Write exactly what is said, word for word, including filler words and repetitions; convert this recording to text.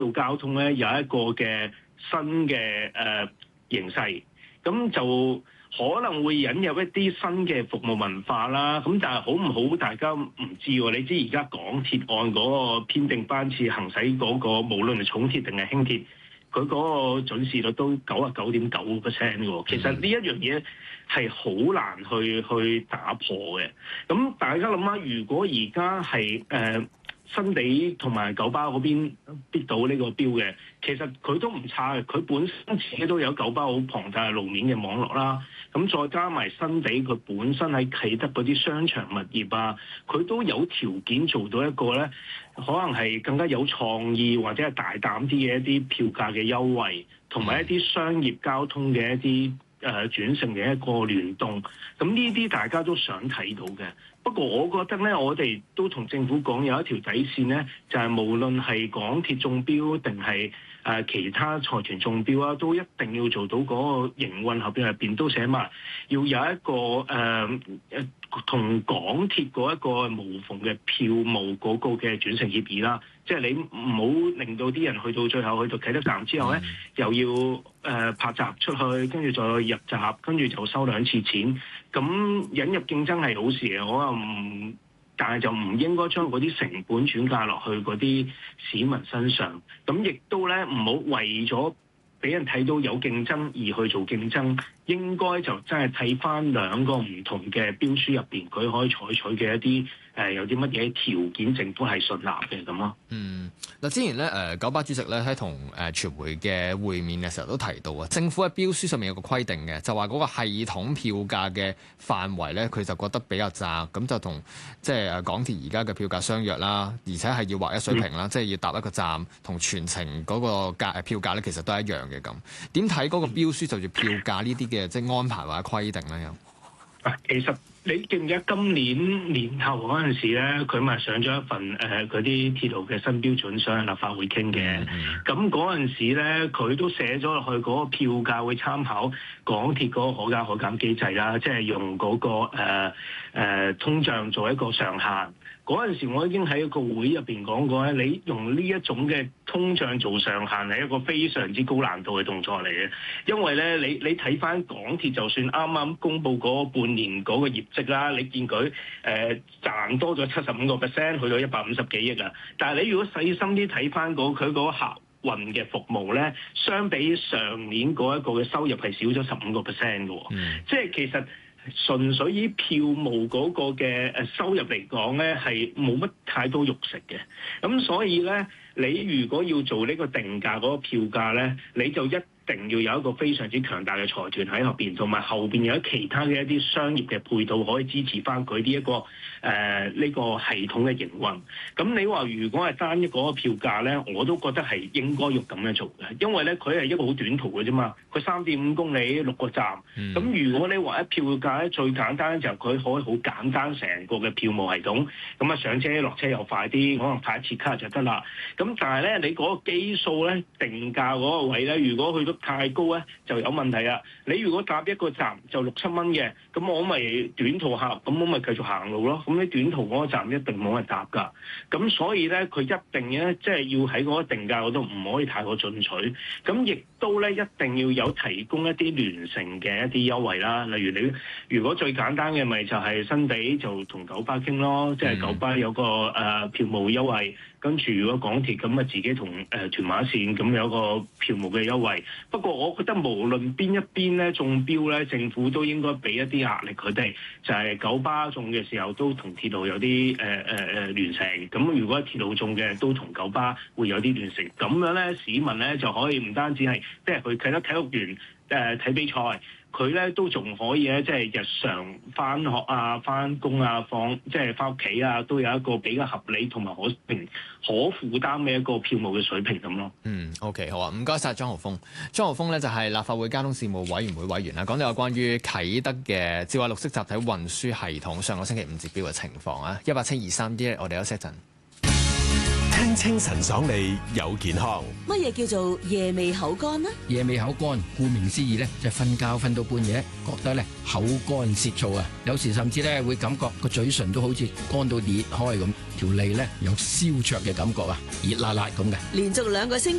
路交通咧有一個嘅新嘅誒、呃、形勢，咁就可能會引入一啲新嘅服務文化啦。咁但係好唔好，大家唔知喎。你知而家港鐵按嗰個編定班次行駛嗰、嗰個，無論係重鐵定係輕鐵，佢嗰個準時率都九啊九點九 percent 喎。其實呢一樣嘢係好難去去打破嘅。咁大家諗下，如果而家係誒新地同埋九巴嗰邊逼到呢個標嘅，其實佢都唔差嘅。佢本身自己都有九巴好龐大嘅路面嘅網絡啦，咁再加埋新地佢本身喺啟德嗰啲商場物業啊，佢都有條件做到一個咧，可能係更加有創意或者係大膽啲嘅一啲票價嘅優惠，同埋一啲商業交通嘅一啲誒轉乘嘅一個聯動。咁呢啲大家都想睇到嘅。不過我覺得咧，我哋都同政府講有一條底線咧，就係、是、無論係港鐵中標定係誒其他財團中標啊，都一定要做到嗰個營運合約入邊都寫埋，要有一個誒誒同港鐵嗰一個無縫嘅票務嗰個嘅轉乘協議啦。即係你唔好令到啲人去到最後去到啟德站之後咧，嗯、又要誒、呃、拍閘出去，跟住再入閘，跟住就收兩次錢。咁引入競爭係好事嘅，我話唔，但係就唔應該將嗰啲成本轉嫁落去嗰啲市民身上。咁亦都咧唔好為咗俾人睇到有競爭而去做競爭，應該就真係睇翻兩個唔同嘅標書入邊，佢可以採取嘅一啲。誒、呃、有啲乜嘢條件，政府係信納嘅咁咯。 嗯，嗱之前咧誒九巴主席咧喺同誒傳媒嘅會面嘅時候都提到啊，政府喺標書上面有個規定嘅，就話嗰個系統票價嘅範圍咧，佢就覺得比較窄，咁就同即係誒港鐵而家嘅票價相若啦，而且係要劃一水平啦，嗯、即係要搭一個站同全程嗰個價誒票價咧，其實都係一樣嘅咁。點睇嗰個標書就住票價呢啲嘅即係安排或者規定咧？又啊，其實。你記唔記得今年年頭嗰陣時咧，佢咪上咗一份誒嗰啲鐵路嘅新標準上立法會傾嘅。咁嗰陣時咧，佢都寫咗落去嗰個票價會參考港鐵嗰個可加可減機制啦，即係用嗰、嗰個誒、呃呃、通脹做一個上限。嗰陣時我已經喺一個會入邊講過咧，你用呢一種嘅通脹做上限係一個非常之高難度嘅動作嚟嘅，因為咧你你睇翻港鐵就算啱啱公佈嗰半年嗰個業績啦，你見佢誒、呃、賺多咗七十五個 percent 去到一百五十幾億啊，但係你如果細心啲睇翻嗰佢嗰個客運嘅服務咧，相比上年嗰一個嘅收入係少咗十五個 percent 嘅喎，嗯、即係其實。純粹以票務嗰個嘅誒收入嚟講咧，係冇乜太多肉食嘅。咁所以咧，你如果要做呢個定價嗰個票價咧，你就一定要有一個非常之強大嘅財團喺後邊，同埋後邊有其他嘅一啲商業嘅配套可以支持翻佢呢一個誒呢、呃呢個系統嘅營運。咁你話如果係單一嗰個票價咧，我都覺得係應該要咁樣做嘅，因為咧佢係一個好短途嘅啫嘛，佢三點五公里六個站。咁、嗯、如果你話一票價咧，最簡單就係佢可以好簡單成個嘅票務系統，咁啊上車落車又快啲，可能派一次卡就得啦。咁但係咧，你嗰個基數咧定價嗰個位咧，如果去到太高咧就有問題啊！你如果搭一個站就六七蚊嘅，咁我咪短途客，咁我咪繼續行路咯。咁你短途嗰個站一定冇人搭㗎。咁所以咧，佢一定咧，即係要喺嗰個定價嗰度唔可以太過進取。咁亦都咧，一定要有提供一啲聯乘嘅一啲優惠啦。例如你如果最簡單嘅咪就係新地就同九巴傾咯，即係九巴有個誒、呃、票務優惠。跟住如果港鐵咁啊，自己同誒、呃、屯馬線咁有個票務嘅優惠。不過我覺得無論邊一邊咧中標咧，政府都應該俾一啲壓力佢哋，就係、是、九巴中嘅時候都同鐵路有啲誒誒誒聯乘。咁如果鐵路中嘅都同九巴會有啲聯乘。咁樣咧，市民咧就可以唔單止係即係去啟德體育園誒睇比賽。佢咧都仲可以咧，即係日常返學啊、返工啊、放即係返屋企啊，都有一個比較合理同埋可平可負擔嘅一個票務嘅水平咁咯。 嗯 ，OK， 好啊，唔該晒。張豪鋒。張豪鋒咧就係立法會交通事務委員會委員啦，講到有關於啟德嘅智慧綠色集體運輸系統上個星期五截標嘅情況啊，一八七二三一，我哋休息一陣。 先清晨爽利有健康。 乜嘢叫做夜味口乾呢？ 夜味口乾，顧名思義咧，就係瞓覺瞓到半夜，覺得咧口乾舌燥啊，有時甚至咧會感覺個嘴唇都好似乾到裂開咁，條脷咧有燒灼嘅感覺啊，熱辣辣咁嘅。 連續兩個星期